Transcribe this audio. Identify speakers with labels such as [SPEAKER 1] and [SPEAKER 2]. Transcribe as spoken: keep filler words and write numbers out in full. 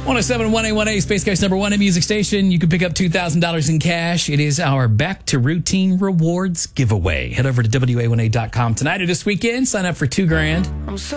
[SPEAKER 1] one oh seven one A one A, Space Coast number one in music station. You can pick up two thousand dollars in cash. It is our Back to Routine Rewards giveaway. Head over to W A one A dot com tonight or this weekend. Sign up for two grand.